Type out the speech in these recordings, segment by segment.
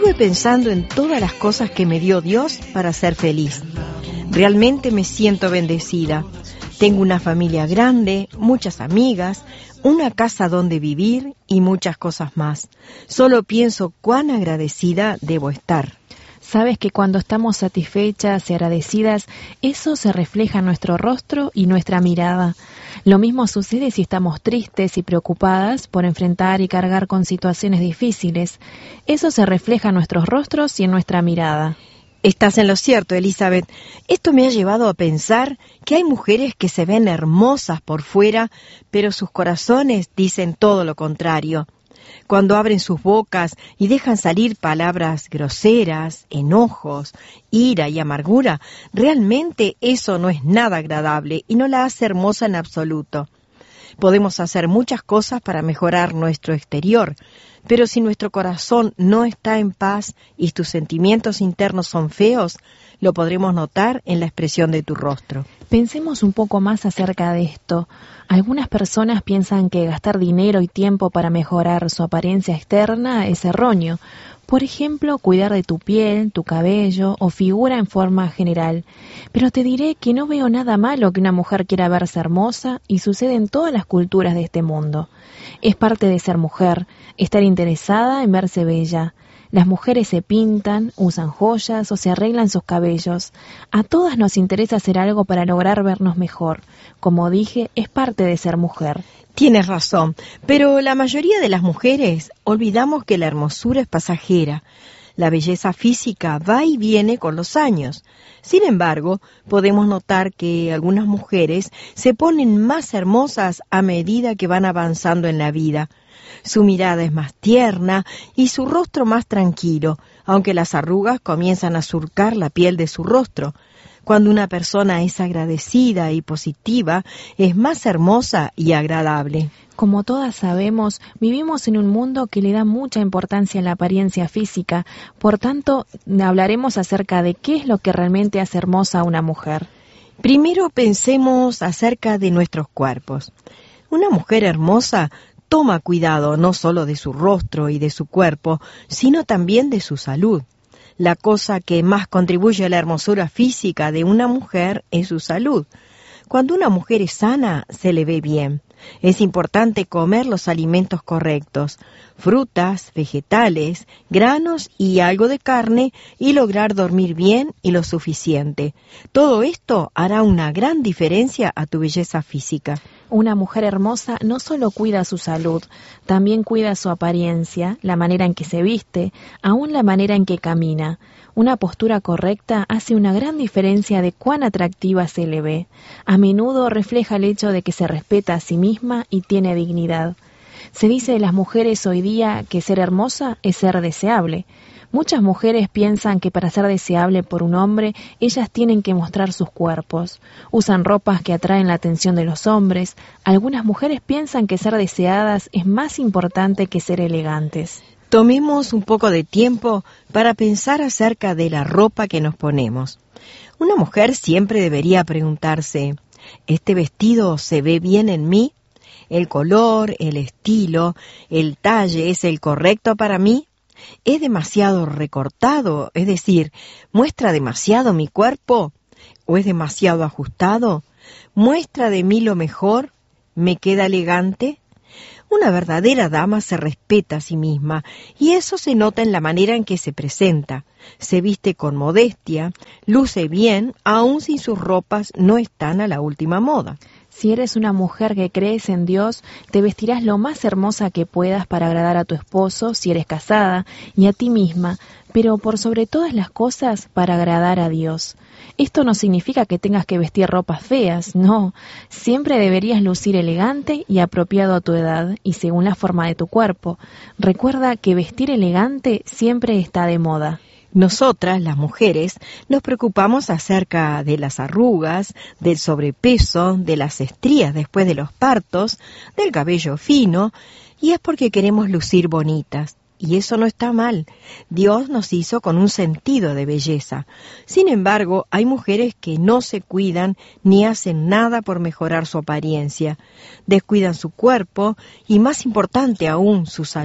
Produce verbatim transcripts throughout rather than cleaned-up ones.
estuve pensando en todas las cosas que me dio Dios para ser feliz. Realmente me siento bendecida. Tengo una familia grande, muchas amigas, una casa donde vivir y muchas cosas más. Solo pienso cuán agradecida debo estar. Sabes que cuando estamos satisfechas y agradecidas, eso se refleja en nuestro rostro y nuestra mirada. Lo mismo sucede si estamos tristes y preocupadas por enfrentar y cargar con situaciones difíciles. Eso se refleja en nuestros rostros y en nuestra mirada. Estás en lo cierto, Elizabeth. Esto me ha llevado a pensar que hay mujeres que se ven hermosas por fuera, pero sus corazones dicen todo lo contrario. Cuando abren sus bocas y dejan salir palabras groseras, enojos, ira y amargura, realmente eso no es nada agradable y no la hace hermosa en absoluto. Podemos hacer muchas cosas para mejorar nuestro exterior, pero si nuestro corazón no está en paz y tus sentimientos internos son feos, lo podremos notar en la expresión de tu rostro. Pensemos un poco más acerca de esto. Algunas personas piensan que gastar dinero y tiempo para mejorar su apariencia externa es erróneo. Por ejemplo, cuidar de tu piel, tu cabello o figura en forma general. Pero te diré que no veo nada malo que una mujer quiera verse hermosa y sucede en todas las culturas de este mundo. Es parte de ser mujer, estar interesada en verse bella. Las mujeres se pintan, usan joyas o se arreglan sus cabellos. A todas nos interesa hacer algo para lograr vernos mejor. Como dije, es parte de ser mujer. Tienes razón, pero la mayoría de las mujeres olvidamos que la hermosura es pasajera. La belleza física va y viene con los años. Sin embargo, podemos notar que algunas mujeres se ponen más hermosas a medida que van avanzando en la vida. Su mirada es más tierna y su rostro más tranquilo, aunque las arrugas comienzan a surcar la piel de su rostro. Cuando una persona es agradecida y positiva, es más hermosa y agradable. Como todas sabemos, vivimos en un mundo que le da mucha importancia a la apariencia física. Por tanto, hablaremos acerca de qué es lo que realmente hace hermosa a una mujer. Primero pensemos acerca de nuestros cuerpos. Una mujer hermosa toma cuidado no solo de su rostro y de su cuerpo, sino también de su salud. La cosa que más contribuye a la hermosura física de una mujer es su salud. Cuando una mujer es sana, se le ve bien. Es importante comer los alimentos correctos, frutas, vegetales, granos y algo de carne, y lograr dormir bien y lo suficiente. Todo esto hará una gran diferencia a tu belleza física. Una mujer hermosa no solo cuida su salud, también cuida su apariencia, la manera en que se viste, aún la manera en que camina. Una postura correcta hace una gran diferencia de cuán atractiva se le ve. A menudo refleja el hecho de que se respeta a sí misma y tiene dignidad. Se dice de las mujeres hoy día que ser hermosa es ser deseable. Muchas mujeres piensan que para ser deseable por un hombre, ellas tienen que mostrar sus cuerpos. Usan ropas que atraen la atención de los hombres. Algunas mujeres piensan que ser deseadas es más importante que ser elegantes. Tomemos un poco de tiempo para pensar acerca de la ropa que nos ponemos. Una mujer siempre debería preguntarse, ¿este vestido se ve bien en mí? ¿El color, el estilo, el talle es el correcto para mí? ¿Es demasiado recortado? Es decir, ¿muestra demasiado mi cuerpo? ¿O es demasiado ajustado? ¿Muestra de mí lo mejor? ¿Me queda elegante? Una verdadera dama se respeta a sí misma, y eso se nota en la manera en que se presenta. Se viste con modestia, luce bien, aun si sus ropas no están a la última moda. Si eres una mujer que crees en Dios, te vestirás lo más hermosa que puedas para agradar a tu esposo, si eres casada, y a ti misma, pero por sobre todas las cosas, para agradar a Dios. Esto no significa que tengas que vestir ropas feas, no. Siempre deberías lucir elegante y apropiado a tu edad y según la forma de tu cuerpo. Recuerda que vestir elegante siempre está de moda. Nosotras, las mujeres, nos preocupamos acerca de las arrugas, del sobrepeso, de las estrías después de los partos, del cabello fino, y es porque queremos lucir bonitas. Y eso no está mal. Dios nos hizo con un sentido de belleza. Sin embargo, hay mujeres que no se cuidan ni hacen nada por mejorar su apariencia. Descuidan su cuerpo y, más importante aún, su salud.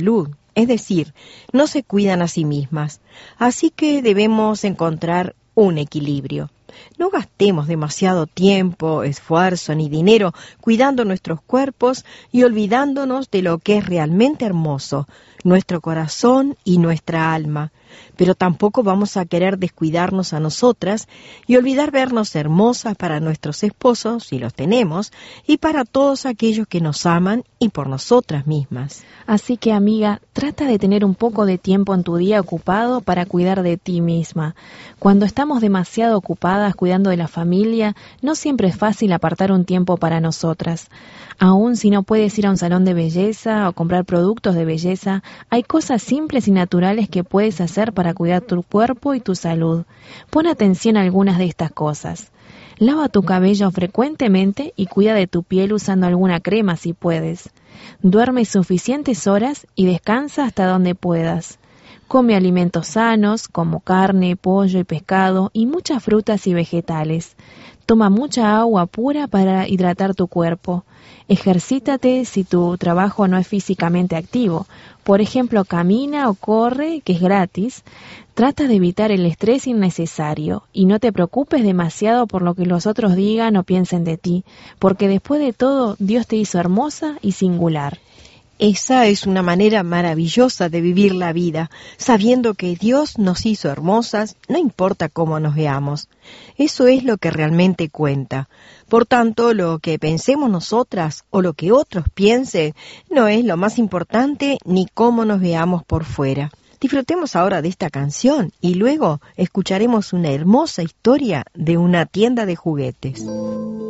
es decir, no se cuidan a sí mismas. Así que debemos encontrar un equilibrio. No gastemos demasiado tiempo, esfuerzo ni dinero cuidando nuestros cuerpos y olvidándonos de lo que es realmente hermoso, nuestro corazón y nuestra alma. Pero tampoco vamos a querer descuidarnos a nosotras y olvidar vernos hermosas para nuestros esposos, si los tenemos, y para todos aquellos que nos aman y por nosotras mismas. Así que, amiga, trata de tener un poco de tiempo en tu día ocupado para cuidar de ti misma. Cuando estamos demasiado ocupadas cuidando de la familia, no siempre es fácil apartar un tiempo para nosotras. Aún si no puedes ir a un salón de belleza o comprar productos de belleza, hay cosas simples y naturales que puedes hacer para cuidar tu cuerpo y tu salud. Pon atención a algunas de estas cosas. Lava tu cabello frecuentemente y cuida de tu piel usando alguna crema si puedes. Duerme suficientes horas y descansa hasta donde puedas. Come alimentos sanos como carne, pollo y pescado y muchas frutas y vegetales. Toma mucha agua pura para hidratar tu cuerpo. Ejercítate si tu trabajo no es físicamente activo. Por ejemplo, camina o corre, que es gratis. Trata de evitar el estrés innecesario y no te preocupes demasiado por lo que los otros digan o piensen de ti, porque después de todo, Dios te hizo hermosa y singular. Esa es una manera maravillosa de vivir la vida, sabiendo que Dios nos hizo hermosas, no importa cómo nos veamos. Eso es lo que realmente cuenta. Por tanto, lo que pensemos nosotras o lo que otros piensen no es lo más importante ni cómo nos veamos por fuera. Disfrutemos ahora de esta canción y luego escucharemos una hermosa historia de una tienda de juguetes.